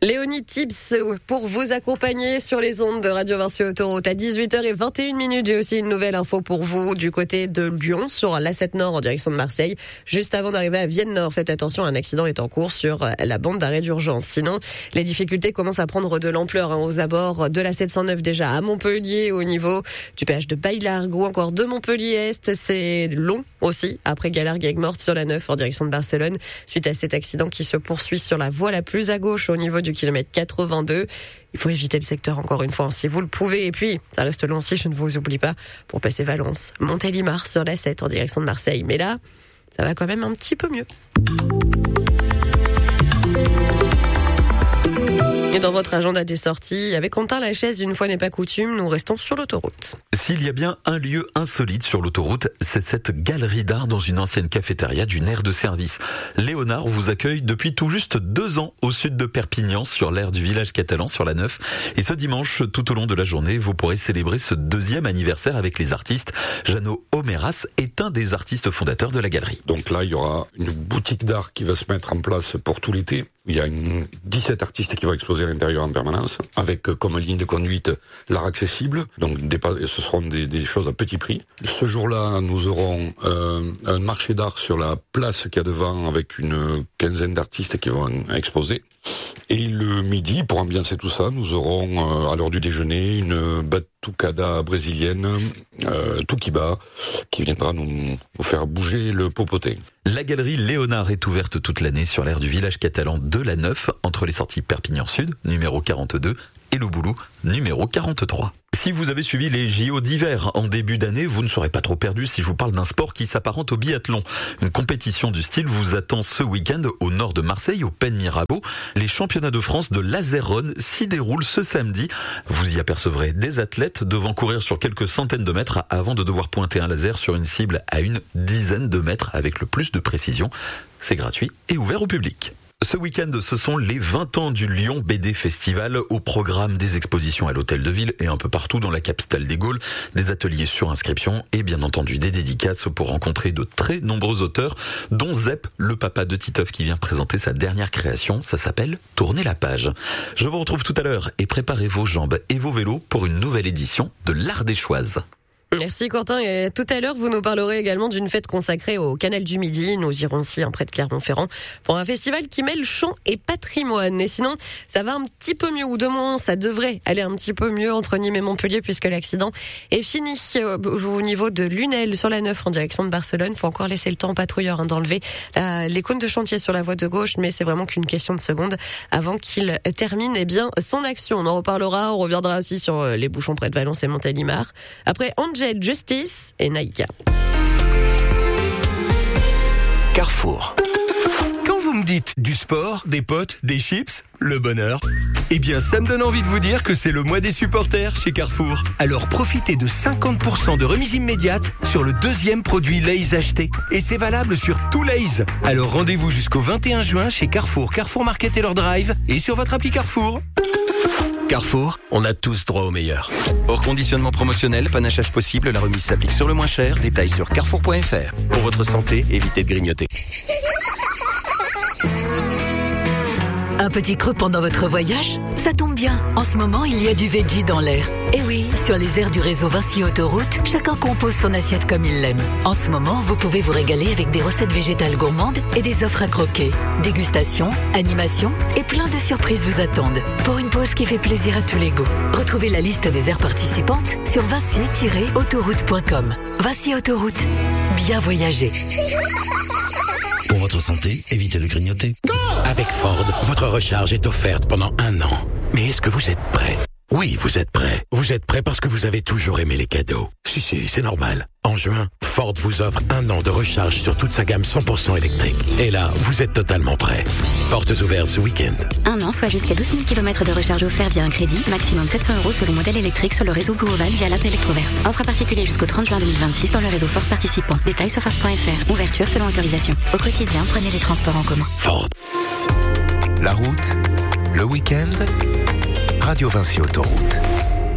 Léonie Tibbs pour vous accompagner sur les ondes de Radio Vinci Autoroute à 18h21. J'ai aussi une nouvelle info pour vous du côté de Lyon sur l'A7 Nord en direction de Marseille. Juste avant d'arriver à Vienne Nord, faites attention, un accident est en cours sur la bande d'arrêt d'urgence. Sinon, les difficultés commencent à prendre de l'ampleur aux abords de la 709 déjà à Montpellier, au niveau du péage de Baillargues ou encore de Montpellier-Est. C'est long aussi après Galargues-Aigues-Mortes sur la 9 en direction de Barcelone suite à cet accident qui se poursuit sur la voie la plus à gauche au niveau du kilomètre 82. Il faut éviter le secteur encore une fois si vous le pouvez. Et puis, ça reste long si je ne vous oublie pas pour passer Valence, Montélimar sur la 7 en direction de Marseille. Mais là, ça va quand même un petit peu mieux. Et dans votre agenda des sorties, avec Quentin Lachaise, une fois n'est pas coutume, nous restons sur l'autoroute. S'il y a bien un lieu insolite sur l'autoroute, c'est cette galerie d'art dans une ancienne cafétéria d'une aire de service. Léonard vous accueille depuis tout juste 2 ans au sud de Perpignan, sur l'aire du village catalan, sur la 9. Et ce dimanche, tout au long de la journée, vous pourrez célébrer ce 2e anniversaire avec les artistes. Jeannot Omeras est un des artistes fondateurs de la galerie. Donc là, il y aura une boutique d'art qui va se mettre en place pour tout l'été. Il y a 17 artistes qui vont exposer à l'intérieur en permanence, avec comme ligne de conduite l'art accessible. Donc ce seront des choses à petit prix. Ce jour-là, nous aurons un marché d'art sur la place qu'il y a devant, avec une quinzaine d'artistes qui vont exposer. Et le midi, pour ambiancer tout ça, nous aurons à l'heure du déjeuner une batucada brésilienne, Tukiba, qui viendra nous faire bouger le popotin. La galerie Léonard est ouverte toute l'année sur l'aire du village catalan de la 9, entre les sorties Perpignan Sud, numéro 42, et Le Boulou, numéro 43. Si vous avez suivi les JO d'hiver en début d'année, vous ne serez pas trop perdu si je vous parle d'un sport qui s'apparente au biathlon. Une compétition du style vous attend ce week-end au nord de Marseille, au Pen Mirabeau. Les championnats de France de laser run s'y déroulent ce samedi. Vous y apercevrez des athlètes devant courir sur quelques centaines de mètres avant de devoir pointer un laser sur une cible à une dizaine de mètres avec le plus de précision. C'est gratuit et ouvert au public. Ce week-end, ce sont les 20 ans du Lyon BD Festival, au programme des expositions à l'Hôtel de Ville et un peu partout dans la capitale des Gaules, des ateliers sur inscription et bien entendu des dédicaces pour rencontrer de très nombreux auteurs, dont Zep, le papa de Titeuf qui vient présenter sa dernière création, ça s'appelle Tourner la page. Je vous retrouve tout à l'heure et préparez vos jambes et vos vélos pour une nouvelle édition de l'Art des Choises. Merci Quentin, et tout à l'heure vous nous parlerez également d'une fête consacrée au Canal du Midi. Nous irons aussi près de Clermont-Ferrand pour un festival qui mêle chant et patrimoine. Et sinon, ça va un petit peu mieux, ou de moins ça devrait aller un petit peu mieux entre Nîmes et Montpellier, puisque l'accident est fini au niveau de Lunel sur la 9 en direction de Barcelone. Faut encore laisser le temps aux patrouilleurs d'enlever les cônes de chantier sur la voie de gauche, mais c'est vraiment qu'une question de secondes avant qu'il termine son action. On en reparlera, on reviendra aussi sur les bouchons près de Valence et Montélimar. Après Angel, Justice et Naïka. Carrefour. Quand vous me dites du sport, des potes, des chips, le bonheur, eh bien ça me donne envie de vous dire que c'est le mois des supporters chez Carrefour. Alors profitez de 50% de remise immédiate sur le 2e produit Lay's acheté. Et c'est valable sur tout Lay's. Alors rendez-vous jusqu'au 21 juin chez Carrefour, Carrefour Market et leur drive et sur votre appli Carrefour. Carrefour, on a tous droit au meilleur. Hors conditionnement promotionnel, panachage possible, la remise s'applique sur le moins cher. Détails sur carrefour.fr. Pour votre santé, évitez de grignoter. Un petit creux pendant votre voyage? Ça tombe bien. En ce moment, il y a du veggie dans l'air. Et oui, sur les aires du réseau Vinci Autoroute, chacun compose son assiette comme il l'aime. En ce moment, vous pouvez vous régaler avec des recettes végétales gourmandes et des offres à croquer. Dégustation, animation et plein de surprises vous attendent. Pour une pause qui fait plaisir à tous les goûts. Retrouvez la liste des aires participantes sur vinci-autoroute.com. Vinci Autoroute. Bien voyager. Pour votre santé, évitez de grignoter. Avec Ford, votre recharge est offerte pendant 1 an. Mais est-ce que vous êtes prêt? Oui, vous êtes prêt. Vous êtes prêt parce que vous avez toujours aimé les cadeaux. Si, c'est normal. En juin, Ford vous offre 1 an de recharge sur toute sa gamme 100% électrique. Et là, vous êtes totalement prêt. Portes ouvertes ce week-end. 1 an, soit jusqu'à 12 000 km de recharge offert via un crédit. Maximum 700 € selon modèle électrique sur le réseau Blue Oval via l'app Electroverse. Offre à particulier jusqu'au 30 juin 2026 dans le réseau Ford participant. Détails sur Ford.fr. Ouverture selon autorisation. Au quotidien, prenez les transports en commun. Ford. La route, le week-end, Radio Vinci Autoroute.